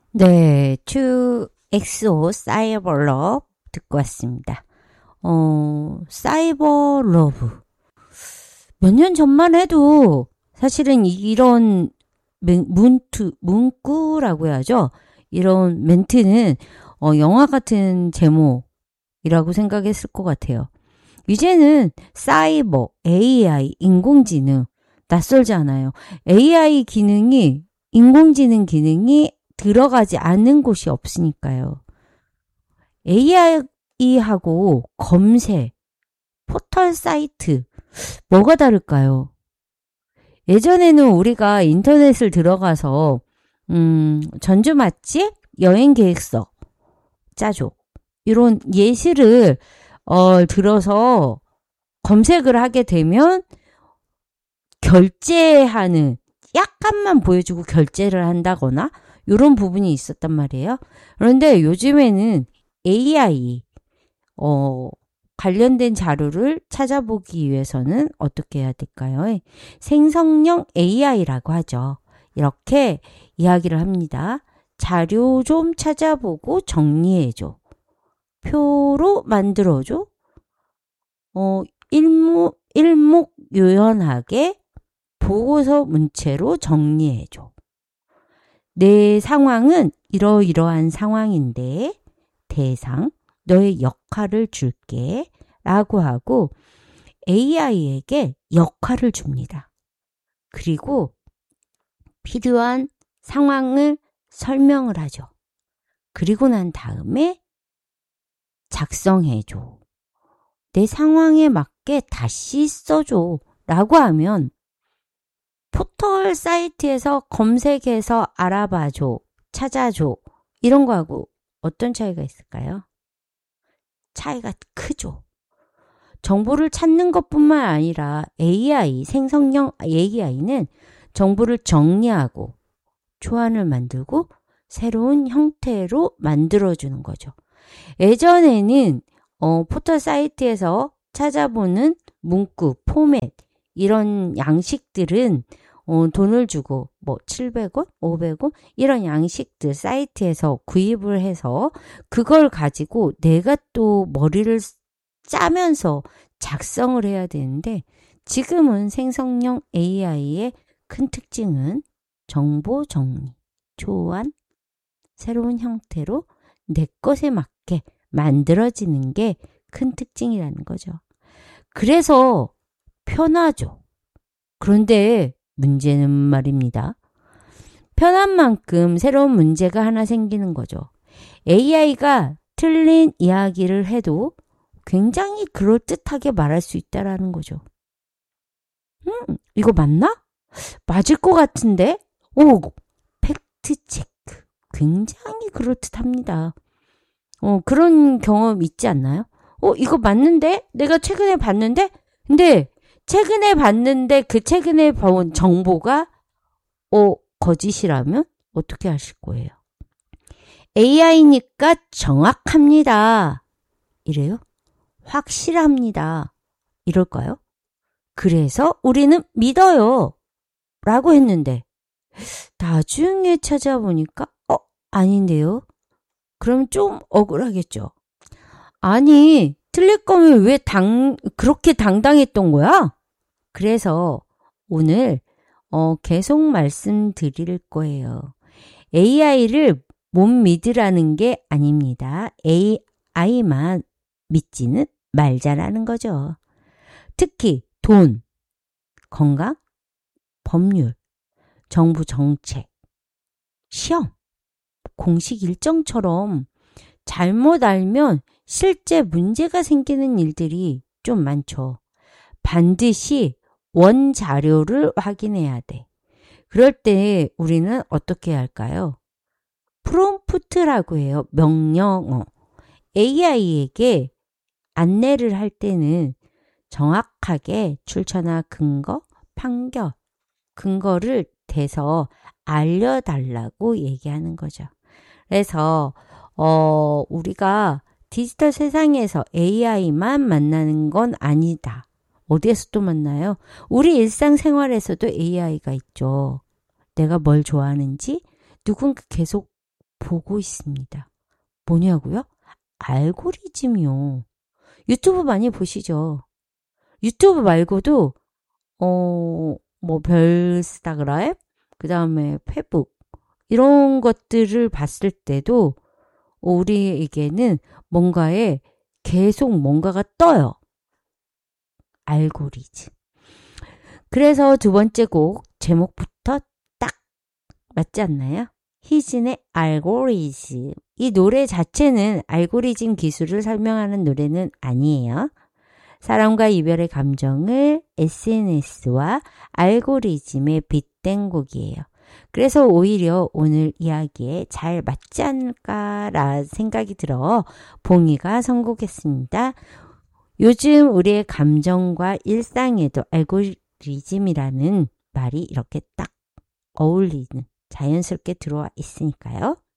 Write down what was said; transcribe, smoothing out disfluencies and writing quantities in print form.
네, 2XO 사이버 러브 듣고 왔습니다. 사이버 러브. 몇 년 전만 해도 사실은 이런 문구라고 해야죠. 이런 멘트는 영화 같은 제목이라고 생각했을 것 같아요. 이제는 사이버, AI, 인공지능 낯설지 않아요. AI 기능이, 인공지능 기능이 들어가지 않는 곳이 없으니까요. AI하고 검색, 포털 사이트, 뭐가 다를까요? 예전에는 우리가 인터넷을 들어가서, 전주 맛집, 여행 계획서, 짜줘. 이런 예시를, 들어서 검색을 하게 되면, 결제하는, 약간만 보여주고 결제를 한다거나, 이런 부분이 있었단 말이에요. 그런데 요즘에는 AI, 관련된 자료를 찾아보기 위해서는 어떻게 해야 될까요? 생성형 AI라고 하죠. 이렇게 이야기를 합니다. 자료 좀 찾아보고 정리해줘. 표로 만들어줘. 일목요연하게 보고서 문체로 정리해줘. 내 상황은 이러이러한 상황인데 대상, 너의 역할을 줄게 라고 하고 AI에게 역할을 줍니다. 그리고 필요한 상황을 설명을 하죠. 그리고 난 다음에 작성해줘. 내 상황에 맞게 다시 써줘 라고 하면 포털 사이트에서 검색해서 알아봐줘, 찾아줘 이런 거하고 어떤 차이가 있을까요? 차이가 크죠. 정보를 찾는 것뿐만 아니라 AI, 생성형 AI는 정보를 정리하고 초안을 만들고 새로운 형태로 만들어주는 거죠. 예전에는 포털 사이트에서 찾아보는 문구, 포맷 이런 양식들은 돈을 주고 700원, 500원 이런 양식들 사이트에서 구입을 해서 그걸 가지고 내가 또 머리를 짜면서 작성을 해야 되는데 지금은 생성형 AI의 큰 특징은 정보 정리, 초안, 새로운 형태로 내 것에 맞게 만들어지는 게 큰 특징이라는 거죠. 그래서 편하죠. 그런데 문제는 말입니다. 편한 만큼 새로운 문제가 하나 생기는 거죠. AI가 틀린 이야기를 해도 굉장히 그럴듯하게 말할 수 있다라는 거죠. 이거 맞나? 맞을 것 같은데? 팩트 체크. 굉장히 그럴듯합니다. 그런 경험 있지 않나요? 이거 맞는데? 내가 최근에 봤는데? 근데 최근에 봤는데 그 최근에 본 정보가 거짓이라면 어떻게 하실 거예요? AI니까 정확합니다. 이래요? 확실합니다. 이럴까요? 그래서 우리는 믿어요. 라고 했는데 나중에 찾아보니까 아닌데요? 그럼 좀 억울하겠죠. 아니, 틀릴 거면 왜 그렇게 당당했던 거야? 그래서 오늘 계속 말씀드릴 거예요. AI를 못 믿으라는 게 아닙니다. AI만 믿지는 말자라는 거죠. 특히 돈, 건강, 법률, 정부 정책, 시험, 공식 일정처럼 잘못 알면 실제 문제가 생기는 일들이 좀 많죠. 반드시 원자료를 확인해야 돼. 그럴 때 우리는 어떻게 할까요? 프롬프트라고 해요. 명령어. AI에게 안내를 할 때는 정확하게 출처나 근거, 판결, 근거를 대서 알려달라고 얘기하는 거죠. 그래서 우리가 디지털 세상에서 AI만 만나는 건 아니다. 어디에서 또 만나요? 우리 일상생활에서도 AI가 있죠. 내가 뭘 좋아하는지 누군가 계속 보고 있습니다. 뭐냐고요? 알고리즘이요. 유튜브 많이 보시죠? 유튜브 말고도 뭐 별스타그램, 그 다음에 페북 이런 것들을 봤을 때도 우리에게는 뭔가에 계속 뭔가가 떠요. 알고리즘. 그래서 두 번째 곡 제목부터 딱 맞지 않나요? 희진의 알고리즘. 이 노래 자체는 알고리즘 기술을 설명하는 노래는 아니에요. 사랑과 이별의 감정을 SNS와 알고리즘에 빗댄 곡이에요. 그래서 오히려 오늘 이야기에 잘 맞지 않을까라는 생각이 들어 봉이가 선곡했습니다. 요즘 우리의 감정과 일상에도 알고리즘이라는 말이 이렇게 딱 어울리는, 자연스럽게 들어와 있으니까요.